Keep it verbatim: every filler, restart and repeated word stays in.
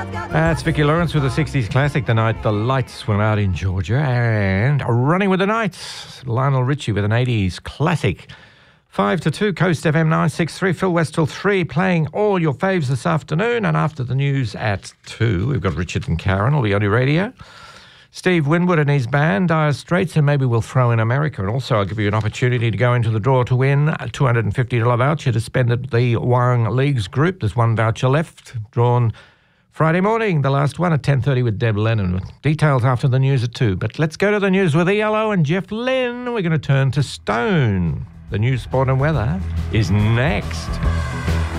That's Vicki Lawrence with a sixties classic, The Night the Lights Went Out in Georgia, and Running with the Nights, Lionel Richie with an eighties classic. Five to two, Coast F M nine six three, Phil West till three, playing all your faves this afternoon, and after the news at two, we've got Richard and Karen will be on your radio. Steve Winwood and his band, Dire Straits, and maybe we'll throw in America. And also I'll give you an opportunity to go into the draw to win a two hundred fifty dollars voucher to spend at the Warring Leagues group. There's one voucher left, drawn Friday morning, the last one at ten thirty with Deb Lennon. Details after the news at two. But let's go to the news with E L O and Jeff Lynn. We're going to turn to Stone. The news, sport and weather is next.